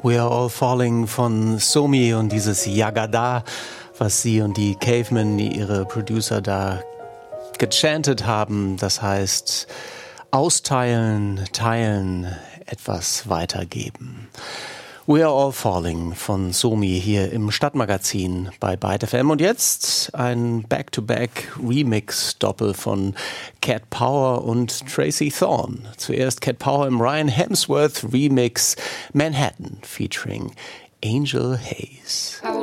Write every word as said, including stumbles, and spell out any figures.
We Are All Falling von Somi und dieses Yagada, was sie und die Cavemen, ihre Producer da gechantet haben, das heißt austeilen, teilen, etwas weitergeben. We Are All Falling von Somi hier im Stadtmagazin bei Byte F M. Und jetzt ein Back-to-Back-Remix-Doppel von Cat Power und Tracy Thorn. Zuerst Cat Power im Ryan Hemsworth Remix Manhattan featuring Angel Hayes.